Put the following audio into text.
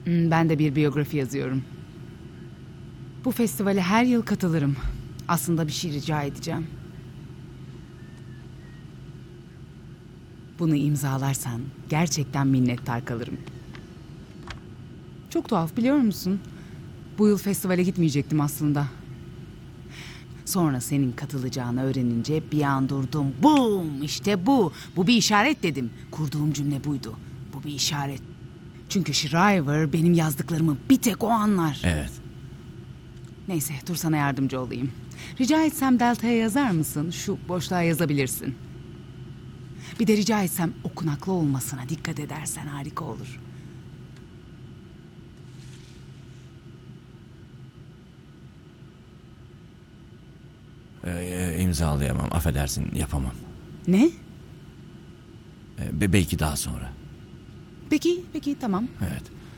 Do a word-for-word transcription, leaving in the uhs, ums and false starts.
Hmm, Ben de bir biyografi yazıyorum. Bu festivale her yıl katılırım. Aslında bir şey rica edeceğim. Bunu imzalarsan gerçekten minnettar kalırım. Çok tuhaf, biliyor musun? Bu yıl festivale gitmeyecektim aslında. Sonra senin katılacağını öğrenince bir an durdum. Bum! İşte bu. Bu bir işaret dedim. Kurduğum cümle buydu. Bu bir işaret. Çünkü Shriver benim yazdıklarımı bir tek o anlar. Evet. Neyse, dur sana yardımcı olayım. Rica etsem Delta'ya yazar mısın? Şu boşluğa yazabilirsin. Bir de rica etsem okunaklı olmasına dikkat edersen harika olur. Ee, imzalayamam. Affedersin, yapamam. Ne? Ee, be- belki daha sonra. Peki, peki tamam. Evet.